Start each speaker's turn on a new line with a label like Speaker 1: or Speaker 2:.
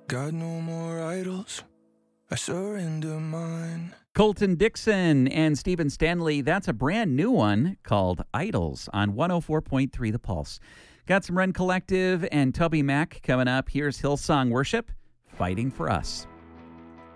Speaker 1: Got no more idols. I surrender mine.
Speaker 2: Colton Dixon and Stephen Stanley, that's a brand new one called Idols on 104.3 The Pulse. Got some Run Collective and Toby Mac coming up. Here's Hillsong Worship, Fighting for Us.